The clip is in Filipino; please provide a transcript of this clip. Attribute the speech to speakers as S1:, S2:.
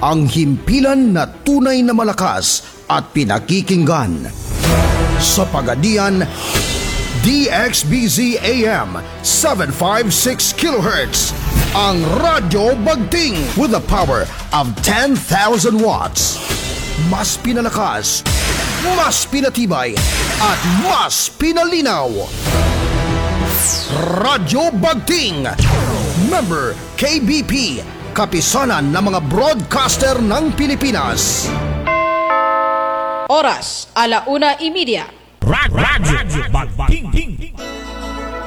S1: ang himpilan na tunay na malakas at pinakikinggan. Sa Pagadian, DXBZ AM 756 kHz, ang Radyo Bagting with the power of 10,000 watts. Mas pinalakas, mas pinatibay, at mas pinalinaw. Radyo Bagting, member KBP, kapisanan ng mga broadcaster ng Pilipinas.
S2: Oras, 1:30.
S3: Radyo Bagting.